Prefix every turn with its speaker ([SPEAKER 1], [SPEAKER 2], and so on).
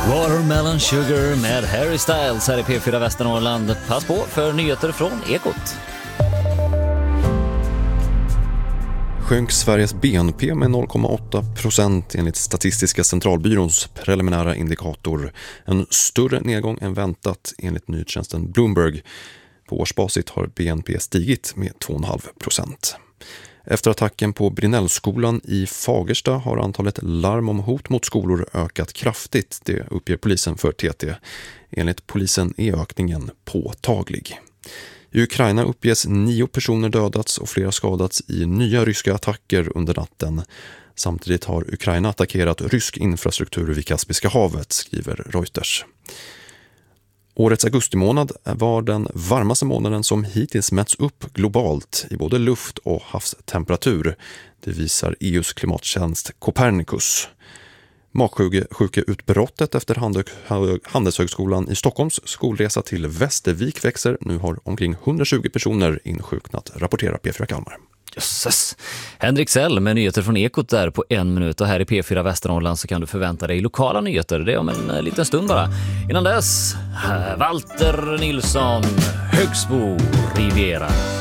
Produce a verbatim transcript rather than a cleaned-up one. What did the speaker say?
[SPEAKER 1] Watermelon Sugar med Harry Styles här i P fyra Västernorrland. Pass på för nyheter från Ekot.
[SPEAKER 2] Sjönk Sveriges B N P med noll komma åtta procent enligt Statistiska centralbyråns preliminära indikator. En större nedgång än väntat enligt nyhetstjänsten Bloomberg. På årsbasis har B N P stigit med två komma fem procent. Efter attacken på Brinnellskolan i Fagersta har antalet larm om hot mot skolor ökat kraftigt, det uppger polisen för T T. Enligt polisen är ökningen påtaglig. I Ukraina uppges nio personer dödats och flera skadats i nya ryska attacker under natten. Samtidigt har Ukraina attackerat rysk infrastruktur vid Kaspiska havet, skriver Reuters. Årets augustimånad var den varmaste månaden som hittills mätts upp globalt i både luft- och havstemperatur. Det visar E U:s klimattjänst Copernicus. Magsjukeutbrottet efter Handelshögskolan i Stockholms skolresa till Västervik växer. Nu har omkring hundratjugo personer insjuknat, rapporterar P fyra Kalmar.
[SPEAKER 1] Jösses. Henrik Sell med nyheter från Ekot där på en minut. Och här i P fyra Västernorrland så kan du förvänta dig lokala nyheter. Det är om en liten stund bara. Innan dess, Walter Nilsson, Högsbo Riviera.